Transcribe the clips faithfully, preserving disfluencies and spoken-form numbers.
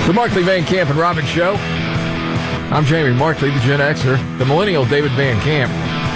The Markley, Van Camp, and Robbins Show. I'm Jamie Markley, the Gen Xer, the millennial David Van Camp,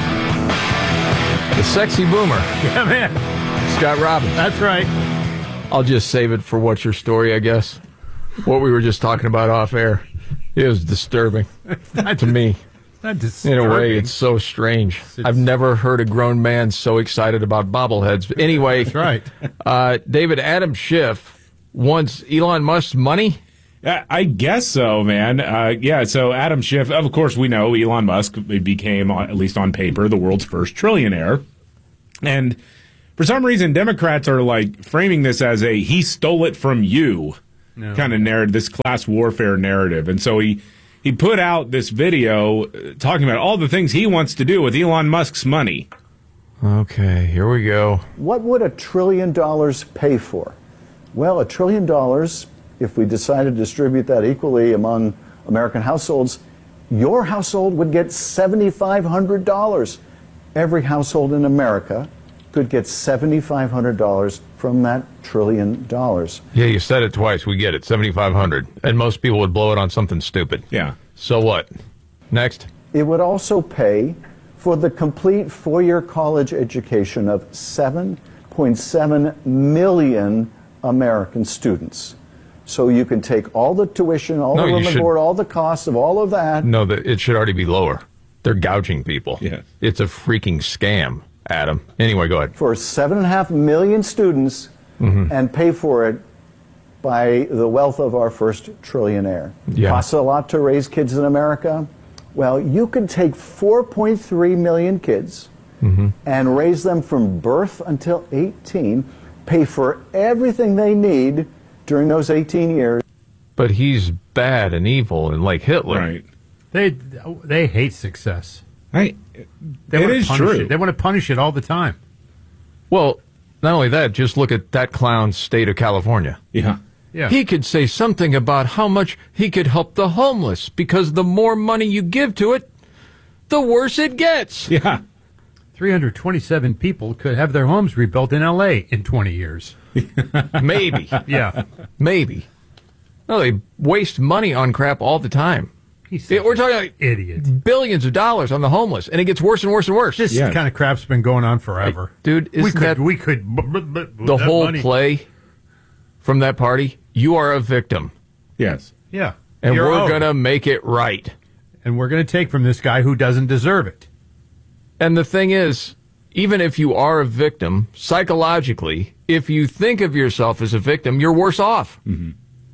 the sexy boomer. Yeah, man. Scott Robbins. That's right. I'll just save it for What's Your Story, I guess. What we were just talking about off air. It was disturbing to me. Not disturbing. In a way, it's so strange. It's, I've never heard a grown man so excited about bobbleheads. But anyway, that's right. uh, David, Adam Schiff wants Elon Musk's money. I guess so, man. Uh, yeah, so Adam Schiff, of course, we know Elon Musk became, at least on paper, the world's first trillionaire. And for some reason, Democrats are like framing this as a he stole it from you no. kind of narrative, this class warfare narrative. And so he, he put out this video talking about all the things he wants to do with Elon Musk's money. Okay, here we go. What would a trillion dollars pay for? Well, a trillion dollars, if we decided to distribute that equally among American households, your household would get seven thousand five hundred dollars. Every household in America could get seven thousand five hundred dollars from that trillion dollars. Yeah, you said it twice. We get it, seven thousand five hundred dollars. And most people would blow it on something stupid. Yeah. So what? Next. It would also pay for the complete four-year college education of seven point seven million American students. So you can take all the tuition, all no, the room and should, board, all the costs of all of that. No, the, it should already be lower. They're gouging people. Yeah. It's a freaking scam, Adam. Anyway, go ahead. For seven and a half million students mm-hmm. and pay for it by the wealth of our first trillionaire. Yeah. Costs a lot to raise kids in America. Well, you could take four point three million kids mm-hmm. and raise them from birth until eighteen, pay for everything they need during those eighteen years. But he's bad and evil and like Hitler. Right. They they hate success. I, they it is true. It. They want to punish it all the time. Well, not only that, just look at that clown's state of California. Yeah. Yeah. He could say something about how much he could help the homeless because the more money you give to it, the worse it gets. Yeah. three hundred twenty-seven people could have their homes rebuilt in L A in twenty years. Maybe. Yeah. Maybe. No, they waste money on crap all the time. He's It, we're talking like idiot. billions of dollars on the homeless, and it gets worse and worse and worse. This Yeah. kind of crap's been going on forever. Like, dude, isn't we could, that we could b- b- b- the that whole money. play from that party? You are a victim, Yes. Yeah. and You're we're owed. going to make it right. And we're going to take from this guy who doesn't deserve it. And the thing is, even if you are a victim, psychologically, if you think of yourself as a victim, you're worse off. Mm-hmm.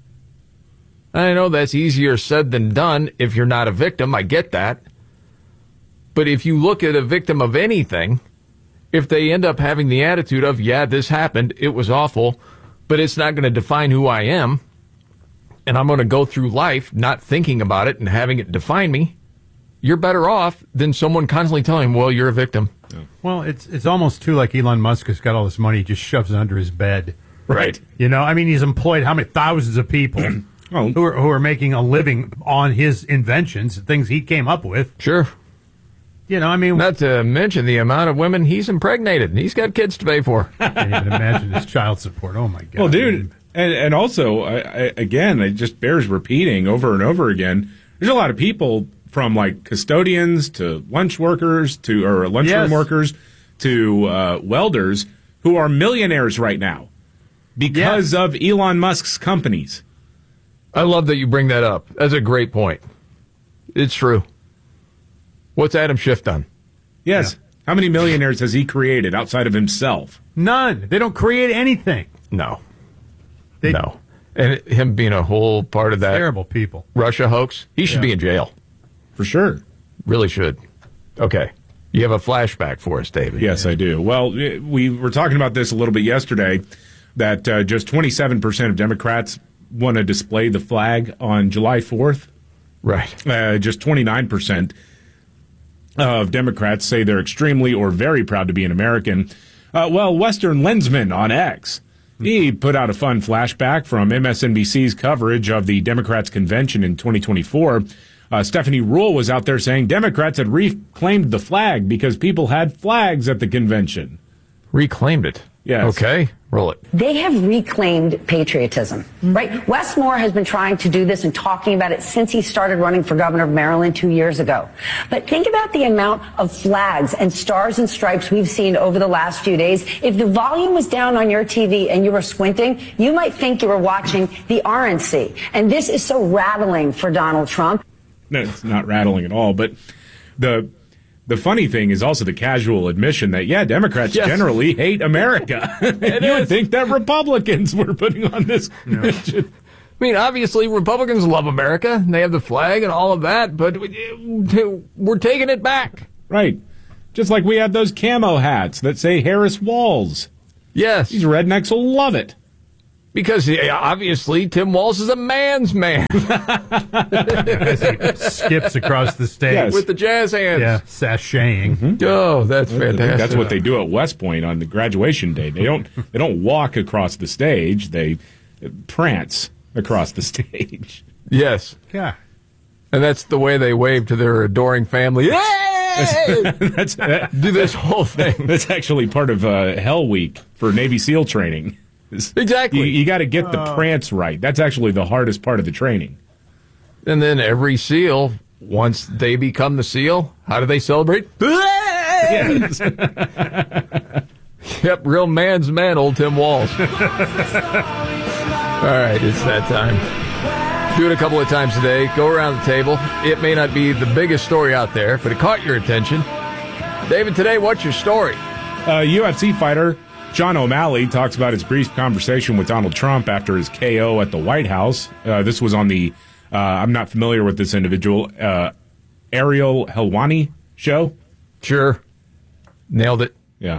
I know that's easier said than done if you're not a victim. I get that. But if you look at a victim of anything, if they end up having the attitude of, yeah, this happened, it was awful, but it's not going to define who I am, and I'm going to go through life not thinking about it and having it define me, you're better off than someone constantly telling him, well, you're a victim. Well, it's it's almost too like Elon Musk has got all this money, he just shoves it under his bed. Right. You know, I mean, he's employed how many thousands of people Oh. who are who are making a living on his inventions, things he came up with. Sure. You know, I mean, Not to mention the amount of women he's impregnated, and he's got kids to pay for. I can't even imagine his child support. Oh my God. Well, dude, and, and also, I, I, again, it just bears repeating over and over again. There's a lot of people from like custodians to lunch workers to or lunchroom Yes. workers to uh, welders who are millionaires right now because Yeah. of Elon Musk's companies. I love that you bring that up. That's a great point. It's true. What's Adam Schiff done? Yes. How many millionaires has he created outside of himself? None. They don't create anything. No. They, No. And him being a whole part of that Terrible people. Russia hoax, he should Yeah. be in jail. For sure. Really should. Okay. You have a flashback for us, David. Yes, I do. Well, we were talking about this a little bit yesterday, that uh, just twenty-seven percent of Democrats want to display the flag on July fourth. Right. Uh, just twenty-nine percent of Democrats say they're extremely or very proud to be an American. Uh, well, Western Lensman on X, he put out a fun flashback from M S N B C's coverage of the Democrats' convention in twenty twenty-four. Uh, Stephanie Ruhle was out there saying Democrats had reclaimed the flag because people had flags at the convention. Reclaimed it. Yes. Okay, roll it. They have reclaimed patriotism, right? Wes Moore has been trying to do this and talking about it since he started running for governor of Maryland two years ago. But think about the amount of flags and stars and stripes we've seen over the last few days. If the volume was down on your T V and you were squinting, you might think you were watching the R N C. And this is so rattling for Donald Trump. No, it's not rattling at all. But the the funny thing is also the casual admission that, yeah, Democrats Yes. generally hate America. You would think that Republicans were putting on this convention. I mean, obviously, Republicans love America. And they have the flag and all of that, but we're taking it back. Right. Just like we have those camo hats that say Harris Walls. Yes. These rednecks will love it. Because yeah, obviously, Tim Walz is a man's man As he skips across the stage. Yes. with the jazz hands. Yeah, sashaying. Oh, that's I think fantastic. that's what they do at West Point on the graduation day. They don't they don't walk across the stage. They prance across the stage. Yes. Yeah. And that's the way they wave to their adoring family. Hey! That's that, Do this whole thing. that's actually part of uh, Hell Week for Navy SEAL training. Exactly. You, you got to get the prance right. That's actually the hardest part of the training. And then every SEAL, once they become the SEAL, how do they celebrate? Yes. Yep, real man's man, old Tim Walz. All right, it's that time. Do it a couple of times a day. Go around the table. It may not be the biggest story out there, but it caught your attention. David, today, what's your story? Uh, U F C fighter John O'Malley talks about his brief conversation with Donald Trump after his K O at the White House. Uh, this was on the, uh, I'm not familiar with this individual, uh, Ariel Helwani show. Sure. Nailed it. Yeah.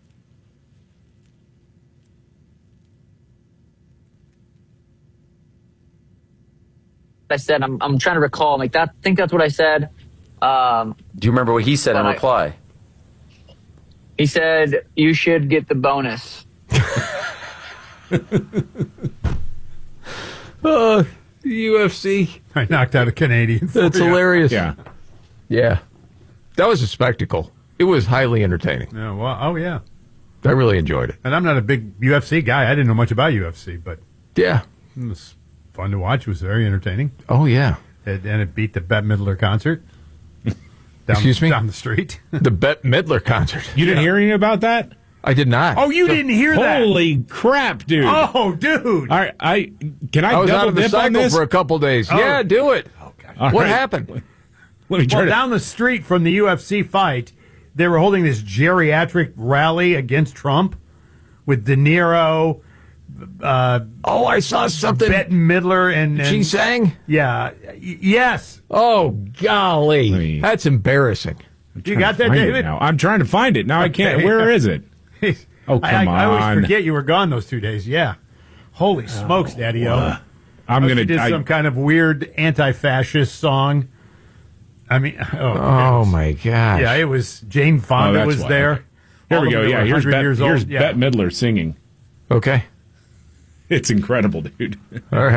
I said, I'm, I'm trying to recall. Like that, I think that's what I said. Um, Do you remember what he said in But I- reply? he said, you should get the bonus. Uh, U F C. I knocked out a Canadian. for That's you. hilarious. Yeah. Yeah. That was a spectacle. It was highly entertaining. Yeah, well, oh, yeah. I really enjoyed it. And I'm not a big U F C guy. I didn't know much about U F C, but Yeah. it was fun to watch. It was very entertaining. Oh, yeah. It, and it beat the Bette Midler concert. Down, Excuse me? Down the street. The Bette Midler concert. You didn't hear anything about that? I did not. Oh, you didn't hear that? Holy crap, dude. Oh, dude. All right, I can I, I was double out of the dip on cycle this? for a couple days. Oh. Yeah, do it. All What right. happened? Let me try Well, to down the street from the U F C fight, they were holding this geriatric rally against Trump with De Niro, uh, Oh, I saw something. Bette Midler, and, and She sang? yeah, y- yes. Oh, golly. Wait. That's embarrassing. You got that, find it David? now. I'm trying to find it. Now I can't. Okay. Where is it? Oh, I, come I, I always on. forget you were gone those two days. Yeah. Holy smokes, Daddy-O. I'm She going did to some kind of weird anti-fascist song. I mean, oh, Oh, it was- my gosh. Yeah, it was Jane Fonda that's was why. there. Here All we of go. them that Yeah, were here's one hundred Bette, years here's old. Yeah. Bette Midler singing. Okay. It's incredible, dude. All right.